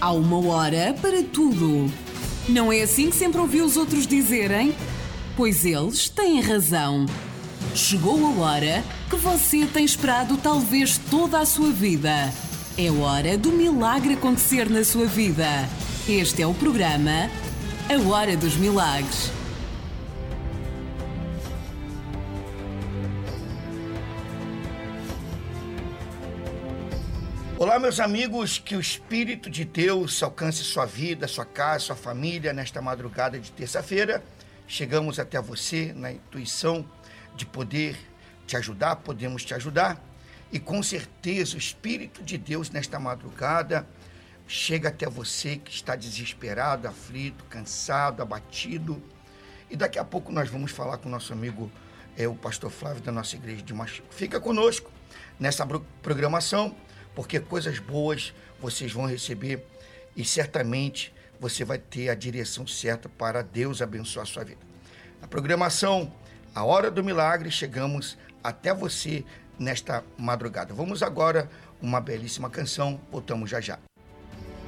Há uma hora para tudo. Não é assim que sempre ouviu os outros dizerem? Pois eles têm razão. Chegou a hora que você tem esperado talvez toda a sua vida. É hora do milagre acontecer na sua vida. Este é o programa A Hora dos Milagres. Olá, meus amigos, que o Espírito de Deus alcance sua vida, sua casa, sua família nesta madrugada de terça-feira. Chegamos até você na intuição de poder te ajudar, podemos te ajudar. E com certeza o Espírito de Deus nesta madrugada chega até você que está desesperado, aflito, cansado, abatido. E daqui a pouco nós vamos falar com o nosso amigo, o pastor Flávio da nossa igreja de Machico. Fica conosco nessa programação, porque coisas boas vocês vão receber e certamente você vai ter a direção certa para Deus abençoar a sua vida. A programação, a Hora do Milagre, chegamos até você nesta madrugada. Vamos agora uma belíssima canção, voltamos já já.